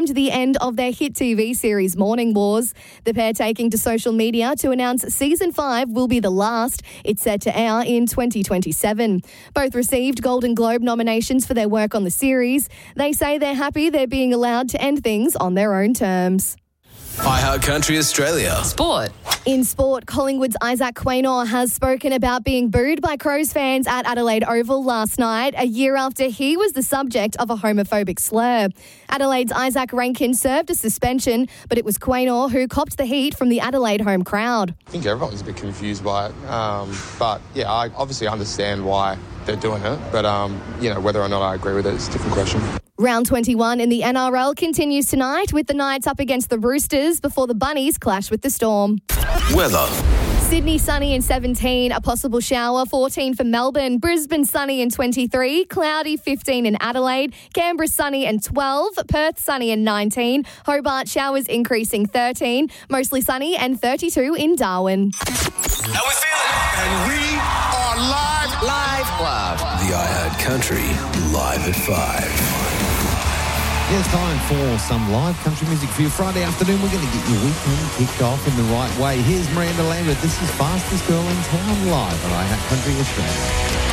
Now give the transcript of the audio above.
to the end of their hit TV series Morning Wars. The pair taking to social media to announce Season 5 will be the last. It's set to air in 2027. Both received Golden Globe nominations for their work on the series. They say they're happy they're being allowed to end things on their own terms. iHeartCountry Australia. Sport. In sport, Collingwood's Isaac Quaynor has spoken about being booed by Crows fans at Adelaide Oval last night, a year after he was the subject of a homophobic slur. Adelaide's Isaac Rankin served a suspension, but it was Quaynor who copped the heat from the Adelaide home crowd. I think everyone's a bit confused by it. But, yeah, I obviously understand why they're doing it. But, whether or not I agree with it is a different question. Round 21 in the NRL continues tonight with the Knights up against the Roosters before the Bunnies clash with the Storm. Weather. Sydney sunny and 17, a possible shower, 14 for Melbourne. Brisbane sunny and 23, cloudy 15 in Adelaide. Canberra sunny and 12, Perth sunny and 19. Hobart showers increasing 13, mostly sunny and 32 in Darwin. How we feeling? And we are live. The iHeartCountry Live at 5. It's time for some live country music for your Friday afternoon. We're going to get your weekend kicked off in the right way. Here's Miranda Lambert. This is Fastest Girl in Town live on iHeartCountry Australia.